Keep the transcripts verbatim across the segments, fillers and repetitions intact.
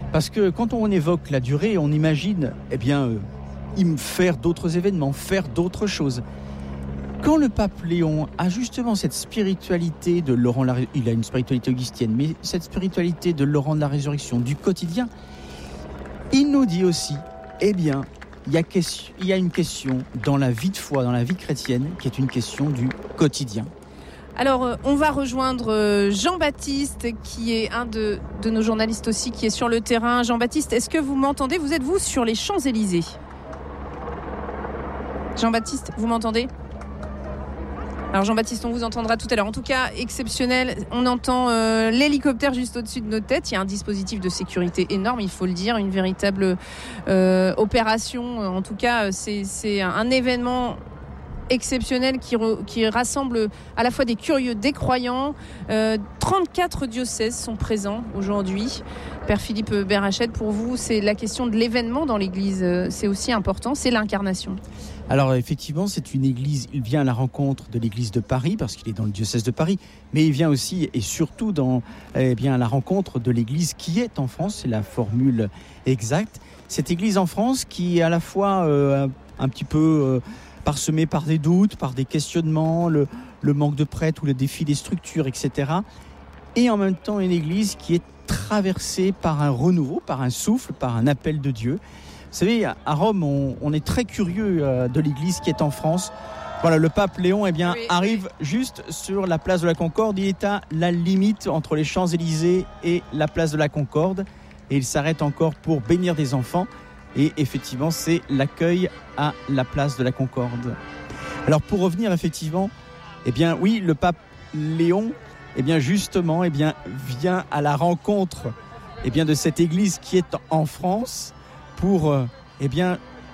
Parce que quand on évoque la durée, on imagine, eh bien, euh, faire d'autres événements, faire d'autres choses. Quand le pape Léon a justement cette spiritualité de Laurent, la, il a une spiritualité augustienne, mais cette spiritualité de Laurent de la Résurrection, du quotidien, il nous dit aussi, eh bien, il y a, question, il y a une question dans la vie de foi, dans la vie chrétienne, qui est une question du quotidien. Alors, euh, on va rejoindre euh, Jean-Baptiste, qui est un de, de nos journalistes aussi, qui est sur le terrain. Jean-Baptiste, est-ce que vous m'entendez ? Vous êtes, vous, sur les Champs-Élysées ? Jean-Baptiste, vous m'entendez ? Alors Jean-Baptiste, on vous entendra tout à l'heure. En tout cas, exceptionnel. On entend euh, l'hélicoptère juste au-dessus de nos têtes. Il y a un dispositif de sécurité énorme, il faut le dire. Une véritable euh, opération. En tout cas, c'est, c'est un événement exceptionnel qui, re, qui rassemble à la fois des curieux, des croyants. Euh, trente-quatre diocèses sont présents aujourd'hui. Père Philippe Berachette, pour vous, c'est la question de l'événement dans l'Église. C'est aussi important, c'est l'incarnation. Alors effectivement, c'est une église, il vient à la rencontre de l'église de Paris, parce qu'il est dans le diocèse de Paris, mais il vient aussi et surtout dans, eh bien, à la rencontre de l'église qui est en France, c'est la formule exacte. Cette église en France qui est à la fois euh, un petit peu euh, parsemée par des doutes, par des questionnements, le, le manque de prêtres ou le défi des structures, et cetera. Et en même temps une église qui est traversée par un renouveau, par un souffle, par un appel de Dieu. Vous savez, à Rome, on, on est très curieux de l'Église qui est en France. Voilà, le pape Léon eh bien, oui, arrive oui. juste sur la place de la Concorde. Il est à la limite entre les Champs-Élysées et la place de la Concorde. Et il s'arrête encore pour bénir des enfants. Et effectivement, c'est l'accueil à la place de la Concorde. Alors, pour revenir effectivement, eh bien, oui, le pape Léon, eh bien, justement, eh bien, vient à la rencontre eh bien, de cette Église qui est en France, pour euh, eh bien,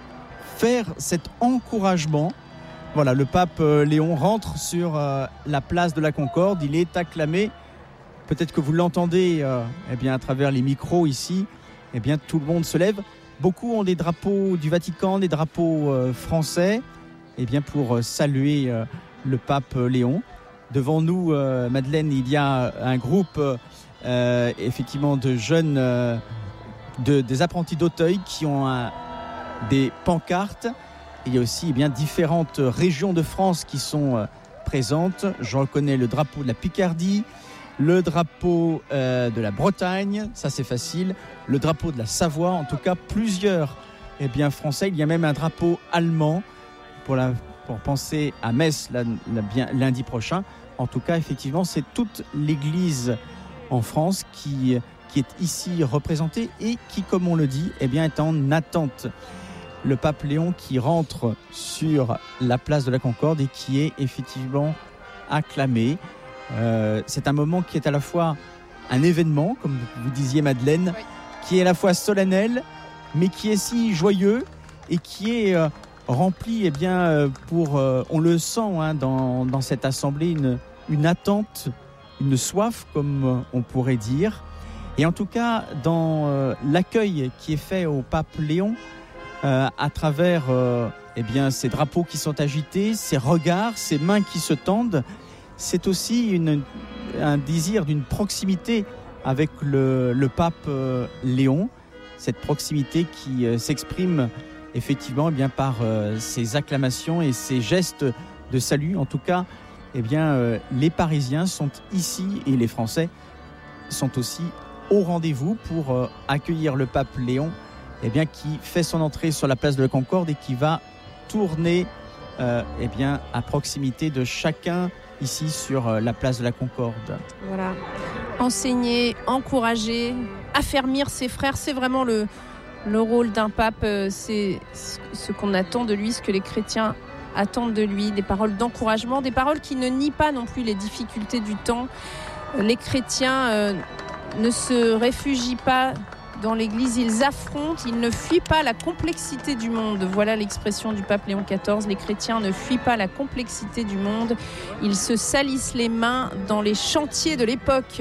faire cet encouragement. Voilà, le pape euh, Léon rentre sur euh, la place de la Concorde, il est acclamé. Peut-être que vous l'entendez euh, eh bien, à travers les micros ici, eh bien, tout le monde se lève. Beaucoup ont des drapeaux du Vatican, des drapeaux euh, français, eh bien, pour euh, saluer euh, le pape Léon. Devant nous, euh, Madeleine, il y a un groupe euh, effectivement de jeunes euh, De, des apprentis d'Auteuil qui ont un, des pancartes. Il y a aussi eh bien, différentes régions de France qui sont euh, présentes. Je reconnais le drapeau de la Picardie, le drapeau euh, de la Bretagne, ça c'est facile, le drapeau de la Savoie, en tout cas plusieurs eh bien, français. Il y a même un drapeau allemand pour, la, pour penser à Metz la, la, bien, lundi prochain. En tout cas, effectivement, c'est toute l'Église en France qui... qui est ici représenté et qui, comme on le dit, eh bien, est en attente. Le pape Léon qui rentre sur la place de la Concorde et qui est effectivement acclamé. Euh, c'est un moment qui est à la fois un événement, comme vous disiez Madeleine, oui. qui est à la fois solennel, mais qui est si joyeux et qui est euh, rempli, eh bien, pour, euh, on le sent hein, dans, dans cette assemblée, une, une attente, une soif, comme on pourrait dire. Et en tout cas, dans euh, l'accueil qui est fait au pape Léon, euh, à travers euh, eh bien, ces drapeaux qui sont agités, ces regards, ces mains qui se tendent, c'est aussi une, un désir d'une proximité avec le, le pape euh, Léon. Cette proximité qui euh, s'exprime effectivement eh bien, par euh, ces acclamations et ces gestes de salut. En tout cas, eh bien, euh, les Parisiens sont ici et les Français sont aussi au rendez-vous pour euh, accueillir le pape Léon, eh bien, qui fait son entrée sur la place de la Concorde et qui va tourner euh, eh bien, à proximité de chacun ici sur euh, la place de la Concorde. Voilà, enseigner, encourager, affermir ses frères, c'est vraiment le, le rôle d'un pape, c'est ce qu'on attend de lui, ce que les chrétiens attendent de lui, des paroles d'encouragement, des paroles qui ne nient pas non plus les difficultés du temps. Les chrétiens euh, ne se réfugient pas dans l'Église, ils affrontent, ils ne fuient pas la complexité du monde. Voilà l'expression du pape Léon quatorze. Les chrétiens ne fuient pas la complexité du monde, ils se salissent les mains dans les chantiers de l'époque.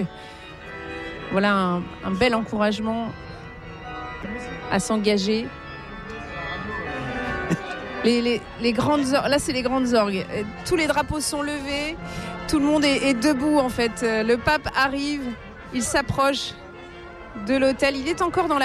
Voilà un, un bel encouragement à s'engager. Les, les, les grandes orgues, là c'est les grandes orgues. Tous les drapeaux sont levés, tout le monde est, est debout en fait. Le pape arrive, il s'approche de l'autel, il est encore dans la